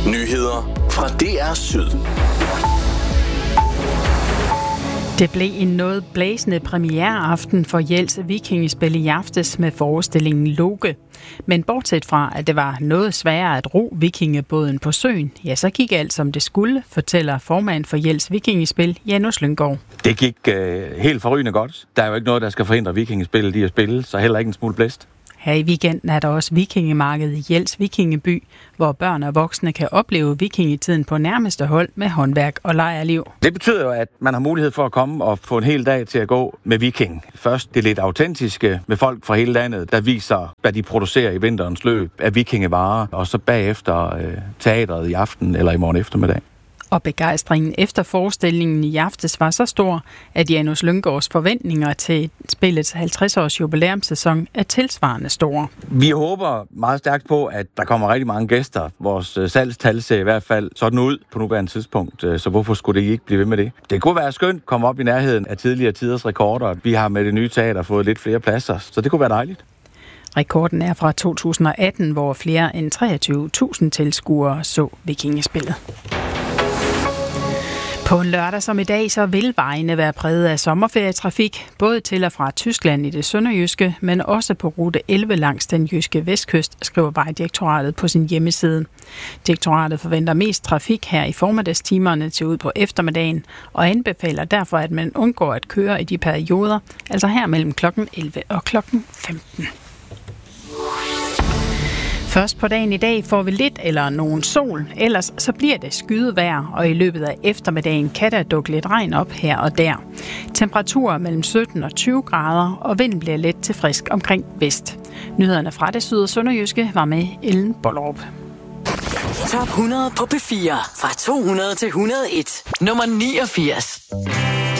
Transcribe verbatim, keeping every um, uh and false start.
Nyheder fra D R Syd. Det blev en noget blæsende premiereaften for Jels Vikingespil i aftes med forestillingen Loke. Men bortset fra, at det var noget sværere at ro vikingebåden på søen, ja, så gik alt som det skulle, fortæller formand for Jels Vikingespil, Janus Lynggaard. Det gik øh, helt forrygende godt. Der er jo ikke noget, der skal forhindre vikingespillet i at spille, så heller ikke en smule blæst. Her i weekenden er der også vikingemarked i Jels Vikingeby, hvor børn og voksne kan opleve vikingetiden på nærmeste hold med håndværk og lejrliv. Det betyder jo, at man har mulighed for at komme og få en hel dag til at gå med viking. Først det lidt autentiske med folk fra hele landet, der viser, hvad de producerer i vinterens løb af vikingevarer, og så bagefter øh, teatret i aften eller i morgen eftermiddag. Og begejstringen efter forestillingen i aftes var så stor, at Janus Lynggaards forventninger til spillets halvtreds-års jubilæumssæson er tilsvarende store. Vi håber meget stærkt på, at der kommer rigtig mange gæster. Vores salgstal ser i hvert fald sådan ud på nuværende tidspunkt, så hvorfor skulle det ikke blive ved med det? Det kunne være skønt at komme op i nærheden af tidligere tiders rekorder. Vi har med det nye teater fået lidt flere pladser, så det kunne være dejligt. Rekorden er fra to tusind og atten, hvor flere end treogtyve tusind tilskuere så vikingespillet. På en lørdag som i dag, så vil vejene være præget af sommerferietrafik, både til og fra Tyskland i det sønderjyske, men også på rute elleve langs den jyske vestkyst, skriver Vejdirektoratet på sin hjemmeside. Direktoratet forventer mest trafik her i formiddagstimerne til ud på eftermiddagen, og anbefaler derfor, at man undgår at køre i de perioder, altså her mellem klokken elleve og klokken femten. Først på dagen i dag får vi lidt eller nogen sol, ellers så bliver det skyet vejr, og i løbet af eftermiddagen kan der dukke lidt regn op her og der. Temperaturer mellem sytten og tyve grader, og vinden bliver let til frisk omkring vest. Nyhederne fra det syd- og sønderjyske var med Ellen Bollerup. Top hundrede på P fire. Fra to hundrede til et hundrede og en. Nummer niogfirs.